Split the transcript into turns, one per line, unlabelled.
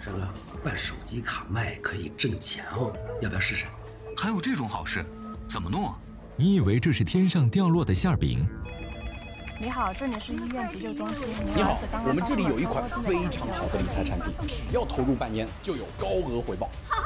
这个办手机卡卖可以挣钱哦，要不要试试？
还有这种好事？怎么弄啊？
你以为这是天上掉落的馅饼？
你好，这里是医院急救中心。
你好，我们这里有一款非常好的理财产品，只要投入半年就有高额回报。
好